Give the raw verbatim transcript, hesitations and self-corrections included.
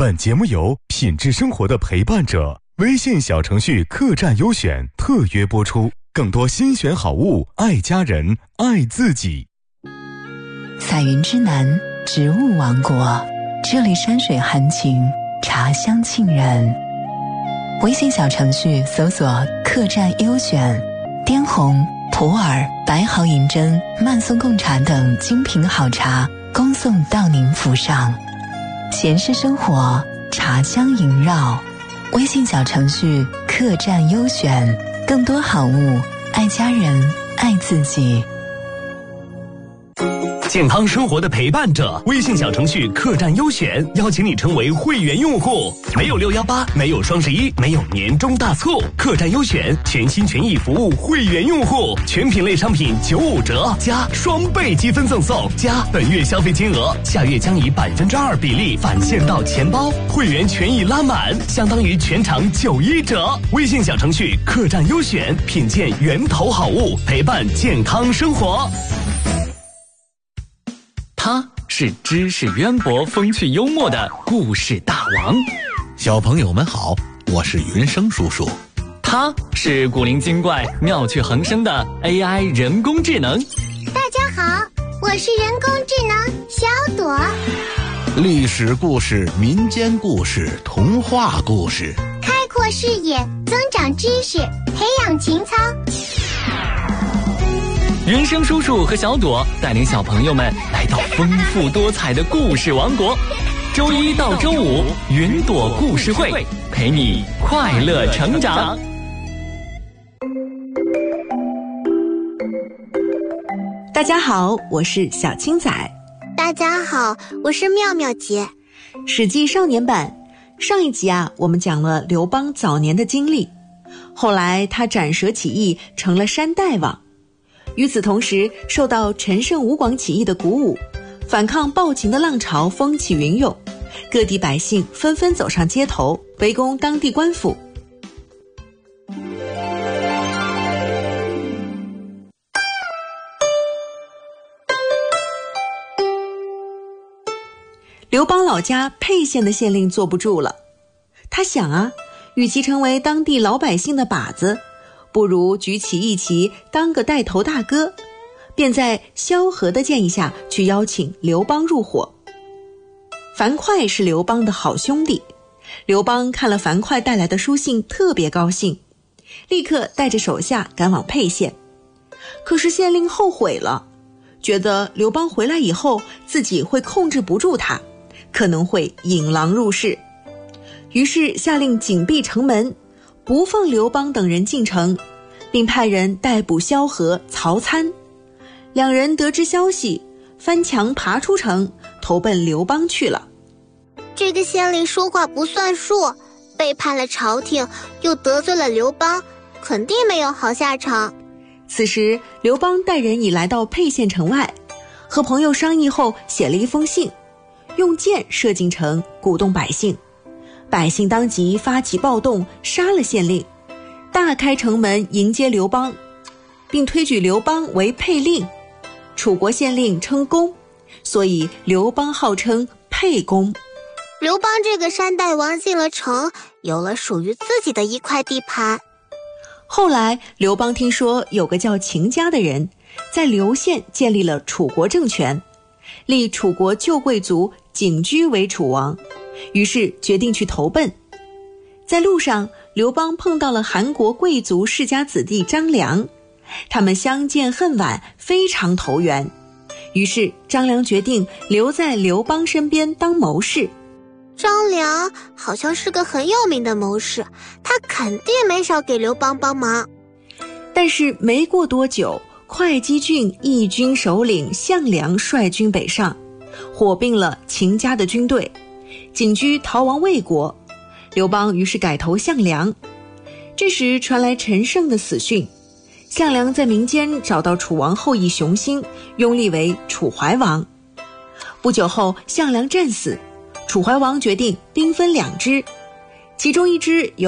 本节目由品质生活的陪伴者微信小程序客栈优选特约播出，更多新选好物，爱家人，爱自己。 彩云之南，植物王国，这里山水含情，茶香沁人。微信小程序搜索客栈优选，滇红、普洱、白毫银针、曼松贡茶等精品好茶恭送到您府上。闲适生活，茶香萦绕。微信小程序客栈优选，更多好物，爱家人，爱自己。 健康生活的陪伴者，微信小程序客栈优选邀请你成为会员用户，没有六一八，没有双十一，没有年终大促，客栈优选全心全意服务会员用户，全品类商品九五折加双倍积分赠送，加本月消费金额下月将以百分之二比例返现到钱包，会员权益拉满，相当于全场九一折。微信小程序客栈优选，品鉴源头好物，陪伴健康生活。 他是知识渊博、风趣幽默的故事大王。 小朋友们好，我是云生叔叔。 他是古灵精怪、妙趣横生的 A I 人工智能。 大家好，我是人工智能小朵。 历史故事、民间故事、童话故事， 开阔视野，增长知识，培养情操。 云生叔叔和小朵带领小朋友们来到丰富多彩的故事王国，周一到周五，云朵故事会陪你快乐成长。 大家好，我是小青仔。 大家好，我是妙妙姐。 史记少年版上一集啊，我们讲了刘邦早年的经历，后来他斩蛇起义成了山大王。与此同时，受到陈胜吴广起义的鼓舞，反抗暴秦的浪潮风起云涌，各地百姓纷纷走上街头，围攻当地官府。刘邦老家沛县的县令坐不住了，他想啊，与其成为当地老百姓的靶子，不如举起义旗当个带头大哥，便在萧何的建议下去邀请刘邦入伙。樊哙是刘邦的好兄弟，刘邦看了樊哙带来的书信特别高兴，立刻带着手下赶往沛县。可是县令后悔了，觉得刘邦回来以后自己会控制不住他，可能会引狼入室，于是下令紧闭城门，不放刘邦等人进城，并派人逮捕萧何、曹参。两人得知消息，翻墙爬出城，投奔刘邦去了。 这个县令说话不算数，背叛了朝廷，又得罪了刘邦，肯定没有好下场。 此时刘邦带人已来到沛县城外，和朋友商议后写了一封信，用箭射进城，鼓动百姓。百姓当即发起暴动，杀了县令，大开城门迎接刘邦，并推举刘邦为沛令。楚国县令称公，所以刘邦号称沛公。 刘邦这个山大王进了城，有了属于自己的一块地盘。 后来刘邦听说有个叫秦家的人在刘县建立了楚国政权，立楚国旧贵族景居为楚王，于是决定去投奔。在路上，刘邦碰到了韩国贵族世家子弟张良，他们相见恨晚，非常投缘，于是张良决定留在刘邦身边当谋士。 张良好像是个很有名的谋士，他肯定没少给刘邦帮忙。 但是没过多久，会稽郡义军首领项梁率军北上，火并了秦家的军队，景居逃亡魏国，刘邦于是改投项梁。这时传来陈胜的死讯，项梁在民间找到楚王后裔熊心，拥立为楚怀王。不久后项梁战死，楚怀王决定兵分两支，其中一支由